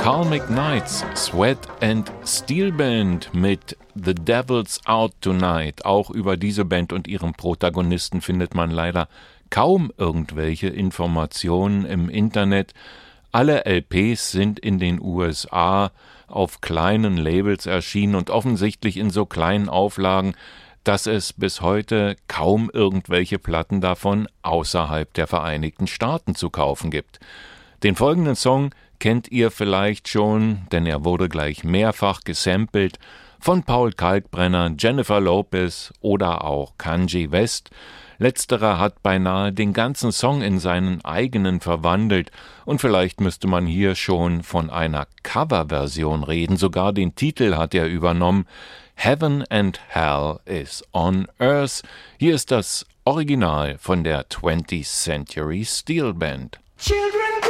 Karmic Nights, Sweat and Steel Band mit The Devil's Out Tonight. Auch über diese Band und ihren Protagonisten findet man leider kaum irgendwelche Informationen im Internet. Alle LPs sind in den USA auf kleinen Labels erschienen und offensichtlich in so kleinen Auflagen, dass es bis heute kaum irgendwelche Platten davon außerhalb der Vereinigten Staaten zu kaufen gibt. Den folgenden Song kennt ihr vielleicht schon, denn er wurde gleich mehrfach gesampelt von Paul Kalkbrenner, Jennifer Lopez oder auch Kanye West. Letzterer hat beinahe den ganzen Song in seinen eigenen verwandelt und vielleicht müsste man hier schon von einer Coverversion reden. Sogar den Titel hat er übernommen. Heaven and Hell is on Earth. Hier ist das Original von der 20th Century Steel Band. Children